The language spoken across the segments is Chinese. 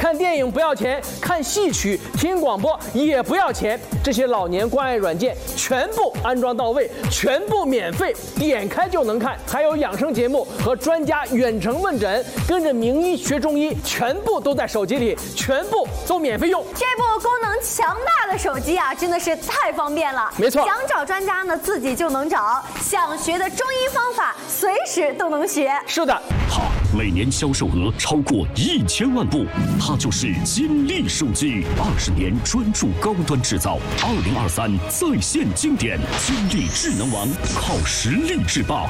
看电影不要钱，看戏曲、听广播也不要钱。这些老年关爱软件全部安装到位，全部免费，点开就能看。还有养生节目和专家远程问诊，跟着名医学中医，全部都在手机里，全部都免费用。 这部功能强大的手机啊，真的是太方便了。 没错， 想找专家呢，自己就能找；想学的中医方法，随时都能学。 是的， 它每年销售额超过1000万部，它就是金立手机，20年专注高端制造，2023在线经典，金立智能王靠实力制霸。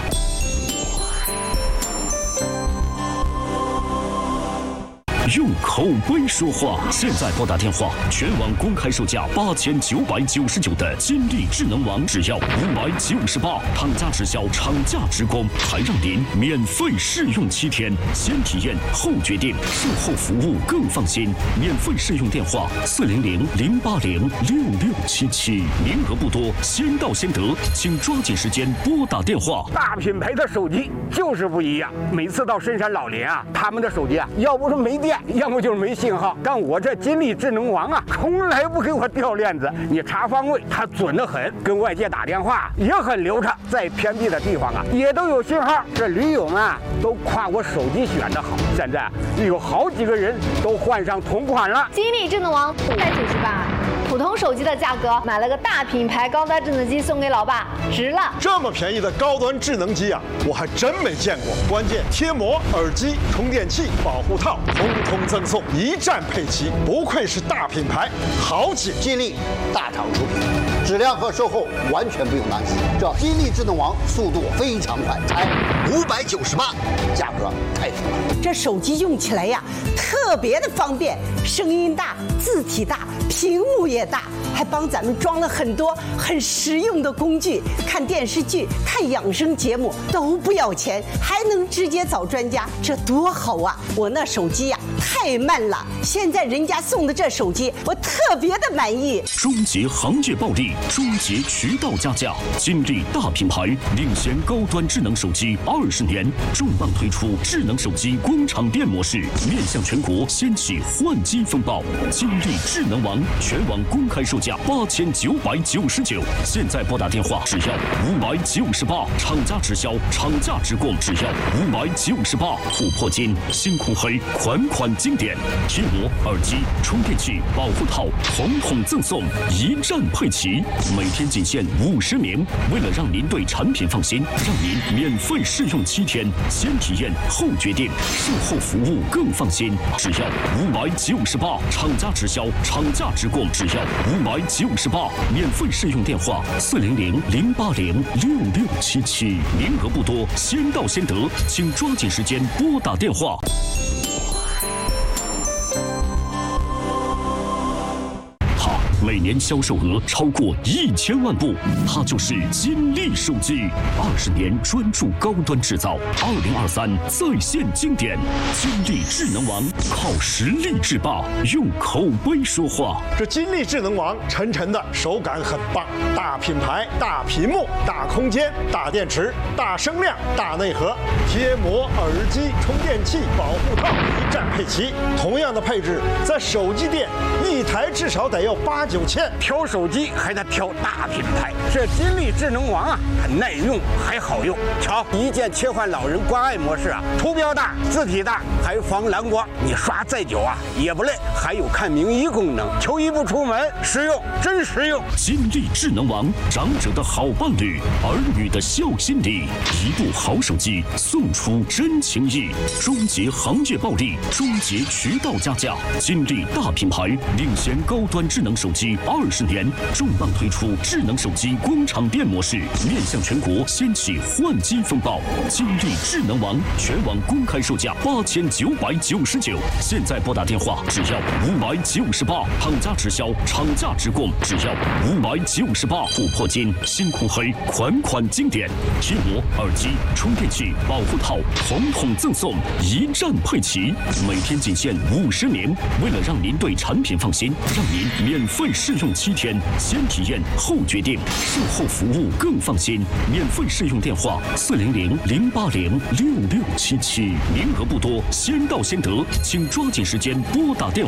用口碑说话，现在拨打电话，全网公开售价8999的金立智能王只要598，厂家直销，厂价直供，还让您免费试用7天，先体验后决定，售后服务更放心。免费试用电话400-080-6677，名额不多，先到先得，请抓紧时间拨打电话。 大品牌的手机就是不一样，每次到深山老林啊，他们的手机啊，要不是没电，要么就是没信号，但我这金立智能王啊，从来不给我掉链子。你查方位，它准得很，跟外界打电话也很流畅，在偏僻的地方啊，也都有信号。这驴友们啊，都夸我手机选得好。现在有好几个人都换上同款了。 金立智能王598，普通手机的价格，买了个大品牌高端智能机送给老爸，值了。 这么便宜的高端智能机啊，我还真没见过。关键贴膜、耳机、充电器、保护套，通通赠送，一站配齐，不愧是大品牌，豪气！ 金立大厂出品，质量和售后完全不用担心。这金立智能王速度非常快，才598，价格太低了。 这手机用起来呀，特别的方便，声音大，字体大，屏幕也大，还帮咱们装了很多很实用的工具，看电视剧、看养生节目都不要钱，还能直接找专家，这多好啊！我那手机呀太慢了，现在人家送的这手机我特别的满意。 终结行业暴利，终结渠道加价，金立大品牌领先高端智能手机20年，重磅推出智能手机光场店模式，面向全国掀起换机风暴。金立智能王全网公开售价8999，现在拨打电话只要598，厂家直销，厂价直供，只要598，琥珀金、星空黑，款款经典，贴膜、耳机、充电器、保护套，统统赠送，一站配齐，每天仅限50名。为了让您对产品放心，让您免费试用7天，先体验后决定，售后服务更放心，只要598，厂家直销，厂价直供，只要598，免费试用电话400-080-6677，名额不多，先到先得，请抓紧时间拨打电话。每年销售额超过1000万部，它就是金立手机，20年专注高端制造，2023在线经典，金立智能王靠实力制霸，用口碑说话。 这金立智能王沉沉的，手感很棒，大品牌、大屏幕、大空间、大电池、大声量、大内核，贴膜、耳机、充电器、保护套一站配齐。同样的配置，在手机店一台至少得要8-9千。 挑手机还得挑大品牌，这金立智能王啊，很耐用还好用。瞧，一键切换老人关爱模式啊，图标大，字体大，还防蓝光，你刷再久啊也不累。还有看名医功能，求医不出门，实用真实用。 金立智能王，长者的好伴侣，儿女的孝心礼，一部好手机送出真情意，终结行业暴利，终结渠道加价。金立大品牌领先高端智能手机20年，重磅推出智能手机光场店模式，面向全国掀起换机风暴。金立智能王全网公开售价8999，现在拨打电话只要598，厂家直销，厂价直供，只要598，琥珀金、星空黑，款款经典，贴膜、耳机、充电器、保护套，统统赠送，一站配齐，每天仅限50名。为了让您对产品放心，让您免费试用7天，先体验后决定，售后服务更放心。免费试用电话400-080-6677，名额不多，先到先得，请抓紧时间拨打电话。